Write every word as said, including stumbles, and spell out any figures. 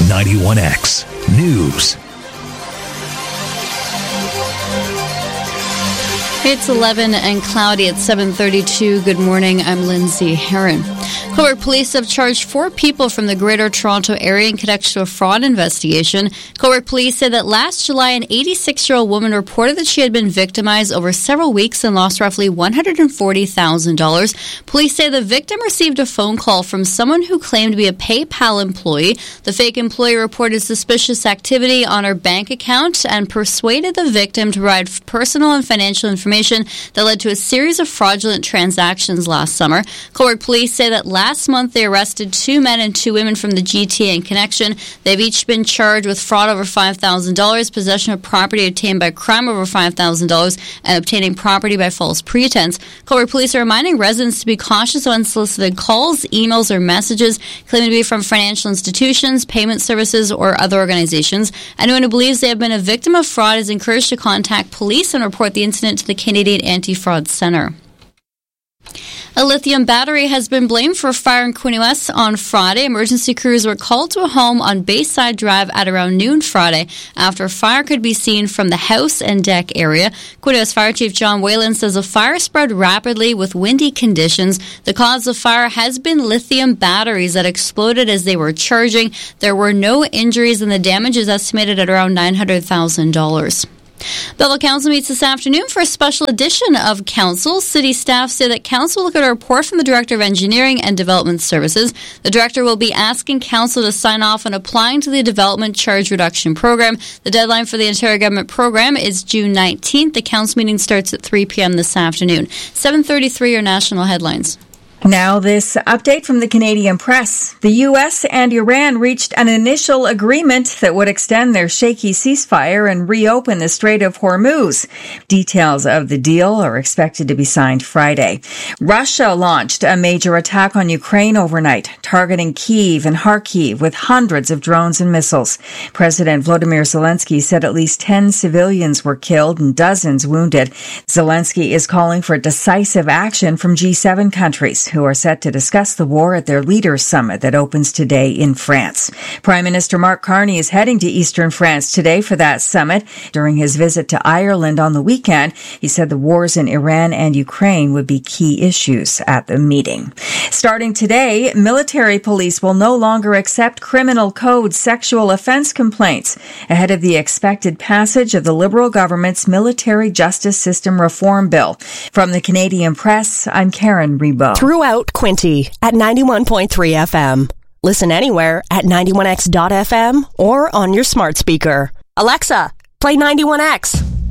ninety-one X News. It's eleven and cloudy at seven thirty-two. Good morning. I'm Lindsay Herron. Cobourg Police have charged four people from the Greater Toronto area in connection to a fraud investigation. Cobourg Police said that last July, an eighty-six-year-old woman reported that she had been victimized over several weeks and lost roughly one hundred forty thousand dollars. Police say the victim received a phone call from someone who claimed to be a PayPal employee. The fake employee reported suspicious activity on her bank account and persuaded the victim to provide personal and financial information that led to a series of fraudulent transactions last summer. Cobourg Police say that last month they arrested two men and two women from the G T A in connection. They've each been charged with fraud over five thousand dollars, possession of property obtained by crime over five thousand dollars, and obtaining property by false pretense. Cobourg Police are reminding residents to be cautious of unsolicited calls, emails, or messages claiming to be from financial institutions, payment services, or other organizations. Anyone who believes they have been a victim of fraud is encouraged to contact police and report the incident to the Canadian Anti-Fraud Centre. A lithium battery has been blamed for a fire in Quinte West on Friday. Emergency crews were called to a home on Bayside Drive at around noon Friday after a fire could be seen from the house and deck area. Quinte West Fire Chief John Whalen says the fire spread rapidly with windy conditions. The cause of fire has been lithium batteries that exploded as they were charging. There were no injuries and the damage is estimated at around nine hundred thousand dollars. Belleville Council meets this afternoon for a special edition of Council. City staff say that Council will look at a report from the Director of Engineering and Development Services. The Director will be asking Council to sign off on applying to the Development Charge Reduction Program. The deadline for the Ontario Government program is June nineteenth. The Council meeting starts at three p.m. this afternoon. seven thirty-three are national headlines. Now this update from the Canadian Press. The U S and Iran reached an initial agreement that would extend their shaky ceasefire and reopen the Strait of Hormuz. Details of the deal are expected to be signed Friday. Russia launched a major attack on Ukraine overnight, targeting Kyiv and Kharkiv with hundreds of drones and missiles. President Volodymyr Zelensky said at least ten civilians were killed and dozens wounded. Zelensky is calling for decisive action from G seven countries, who are set to discuss the war at their Leaders Summit that opens today in France. Prime Minister Mark Carney is heading to eastern France today for that summit. During his visit to Ireland on the weekend, he said the wars in Iran and Ukraine would be key issues at the meeting. Starting today, military police will no longer accept criminal code sexual offense complaints ahead of the expected passage of the Liberal government's Military Justice System Reform Bill. From the Canadian Press, I'm Karen Rebo. Throughout Quinte at ninety-one point three F M. Listen anywhere at ninety-one X dot F M or on your smart speaker. Alexa, play ninety-one X.